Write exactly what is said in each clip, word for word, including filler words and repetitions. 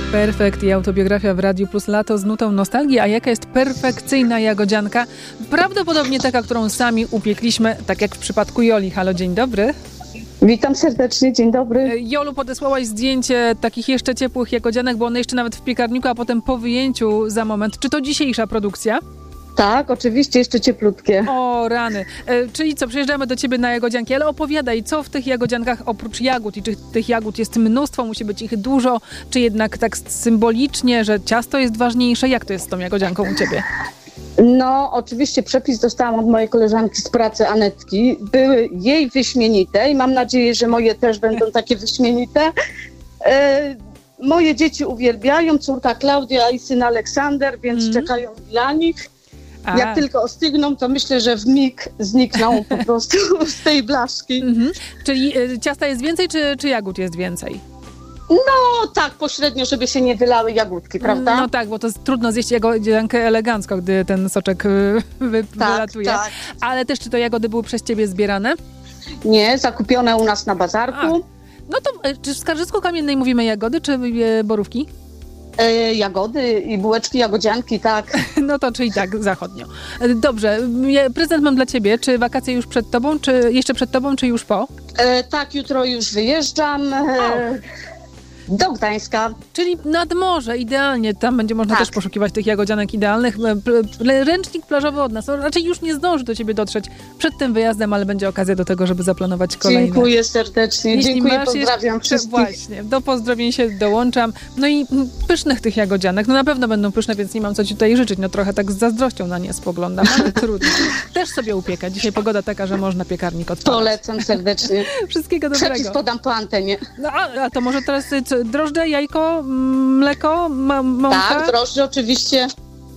Perfekt i autobiografia w Radiu Plus Lato z nutą nostalgii. A jaka jest perfekcyjna jagodzianka? Prawdopodobnie taka, którą sami upiekliśmy, tak jak w przypadku Joli. Halo, dzień dobry. Witam serdecznie, dzień dobry. Jolu, podesłałaś zdjęcie takich jeszcze ciepłych jagodzianek, bo one jeszcze nawet w piekarniku, a potem po wyjęciu za moment. Czy to dzisiejsza produkcja? Tak, oczywiście, jeszcze cieplutkie. O, rany. E, czyli co, przyjeżdżamy do ciebie na jagodzianki, ale opowiadaj, co w tych jagodziankach oprócz jagód i czy tych jagód jest mnóstwo, musi być ich dużo, czy jednak tak symbolicznie, że ciasto jest ważniejsze? Jak to jest z tą jagodzianką u ciebie? No, oczywiście przepis dostałam od mojej koleżanki z pracy, Anetki. Były jej wyśmienite i mam nadzieję, że moje też będą takie wyśmienite. E, moje dzieci uwielbiają, córka Klaudia i syn Aleksander, więc mm. czekają dla nich. A. Jak tylko ostygną, to myślę, że w mig znikną po prostu z tej blaszki. Mhm. Czyli y, ciasta jest więcej, czy, czy jagód jest więcej? No tak, pośrednio, żeby się nie wylały jagódki, prawda? No tak, bo to jest trudno zjeść jagodziankę elegancko, gdy ten soczek wy, tak, wylatuje. Tak. Ale też czy to jagody były przez ciebie zbierane? Nie, zakupione u nas na bazarku. A. No to czy w Skarżysku-Kamiennej mówimy jagody, czy e, borówki? E, jagody i bułeczki jagodzianki, tak. No to czyli tak, zachodnio. Dobrze, prezent mam dla ciebie. Czy wakacje już przed tobą, czy jeszcze przed tobą, czy już po? E, tak, jutro już wyjeżdżam. E, Do Gdańska. Czyli nad morze, idealnie. Tam będzie można tak. też poszukiwać tych jagodzianek idealnych. Ręcznik plażowy od nas. Raczej już nie zdąży do ciebie dotrzeć przed tym wyjazdem, ale będzie okazja do tego, żeby zaplanować kolejne. Dziękuję serdecznie. Jeśli Dziękuję, pozdrawiam jeszcze, wszystkich. Właśnie, do pozdrowień się dołączam. No i pysznych tych jagodzianek. No na pewno będą pyszne, więc nie mam co ci tutaj życzyć. No trochę tak z zazdrością na nie spoglądam, ale trudno. Też sobie upiekać. Dzisiaj pogoda taka, że można piekarnik odpalać. Polecam serdecznie. Wszystkiego dobrego. Przepis podam po antenie. No a, a to może teraz co, drożdże, jajko, mleko, ma, mąka? Tak, drożdże oczywiście.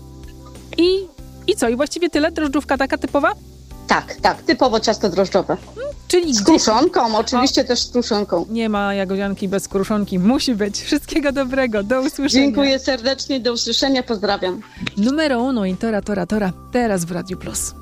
I, I co? I właściwie tyle? Drożdżówka taka typowa? Tak, tak, typowo ciasto drożdżowe. Hmm, czyli z kruszonką, oczywiście o, też z kruszonką. Nie ma jagodzianki bez kruszonki. Musi być. Wszystkiego dobrego. Do usłyszenia. Dziękuję serdecznie, do usłyszenia, pozdrawiam. Numero uno i tora, tora, tora. Teraz w Radiu Plus.